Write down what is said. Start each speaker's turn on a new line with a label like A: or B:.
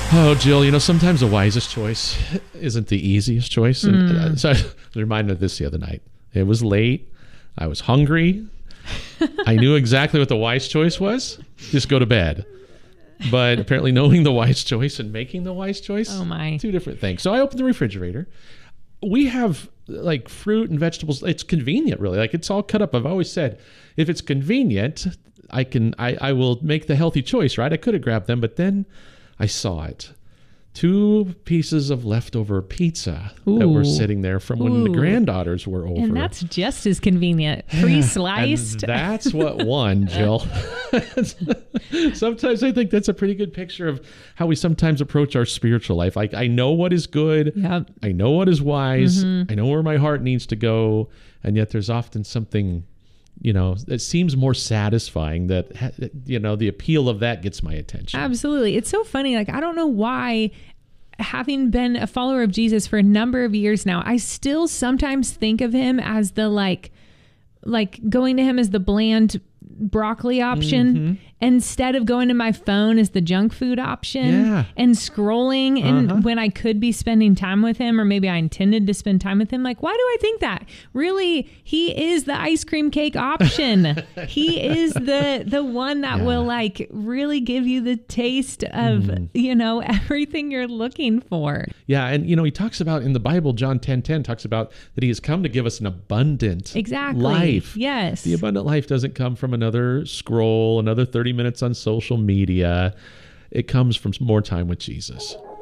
A: Oh, Jill, sometimes the wisest choice isn't the easiest choice. And so I was reminded of this the other night. It was late. I was hungry. I knew exactly what the wise choice was. Just go to bed. But apparently knowing the wise choice and making the wise choice, two different things. So I opened the refrigerator. We have like fruit and vegetables. It's convenient, really. Like it's all cut up. I've always said, if it's convenient, I will make the healthy choice, right? I could have grabbed them, but then I saw it. 2 pieces of leftover pizza that were sitting there from when the granddaughters were over.
B: And that's just as convenient. Pre-sliced.
A: And that's what won, Jill. Sometimes I think that's a pretty good picture of how we sometimes approach our spiritual life. Like, I know what is good. Yep. I know what is wise. I know where my heart needs to go. And yet there's often something, that seems more satisfying, that, the appeal of that gets my attention.
B: Absolutely. It's so funny. Like, I don't know why, having been a follower of Jesus for a number of years now, I still sometimes think of him as the like going to him as the bland broccoli option instead of going to my phone as the junk food option and scrolling and when I could be spending time with him, or maybe I intended to spend time with him. Like, why do I think that? Really, he is the ice cream cake option. He is the one that will like really give you the taste of, everything you're looking for.
A: Yeah. And, he talks about in the Bible, John 10:10 talks about that he has come to give us an abundant life.
B: Yes.
A: The abundant life doesn't come from another scroll, another 30 minutes on social media. It comes from more time with Jesus.